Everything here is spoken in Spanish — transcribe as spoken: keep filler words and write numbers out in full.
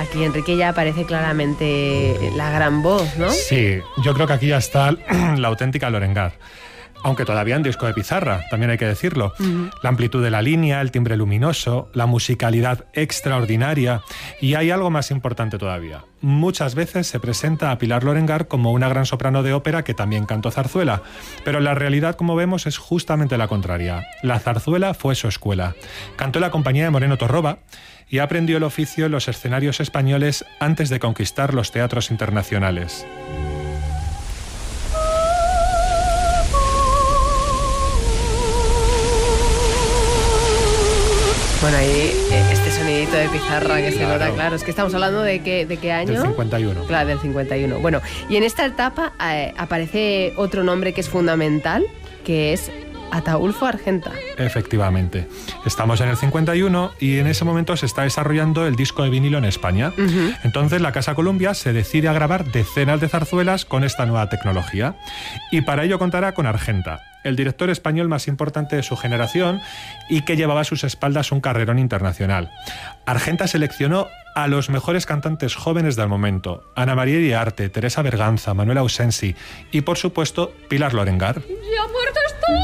Aquí Enrique ya aparece claramente la gran voz, ¿no? Sí, yo creo que aquí ya está la auténtica Lorengar. Aunque todavía en disco de pizarra, también hay que decirlo. Uh-huh. La amplitud de la línea, el timbre luminoso, la musicalidad extraordinaria. Y hay algo más importante todavía. Muchas veces se presenta a Pilar Lorengar como una gran soprano de ópera que también cantó zarzuela. Pero la realidad, como vemos, es justamente la contraria. La zarzuela fue su escuela. Cantó en la compañía de Moreno Torroba y aprendió el oficio en los escenarios españoles antes de conquistar los teatros internacionales. Bueno, ahí este sonidito de pizarra que claro. se nota, claro. Es que estamos hablando de qué, de qué año. Del cincuenta y uno. Claro, del cincuenta y uno. Bueno, y en esta etapa eh, aparece otro nombre que es fundamental, que es Ataulfo Argenta. Efectivamente. Estamos en el cincuenta y uno y en ese momento se está desarrollando el disco de vinilo en España. Uh-huh. Entonces la Casa Columbia se decide a grabar decenas de zarzuelas con esta nueva tecnología. Y para ello contará con Argenta, el director español más importante de su generación y que llevaba a sus espaldas un carrerón internacional. Argenta seleccionó a los mejores cantantes jóvenes del momento: Ana María Iriarte, Teresa Berganza, Manuel Ausensi y, por supuesto, Pilar Lorengar.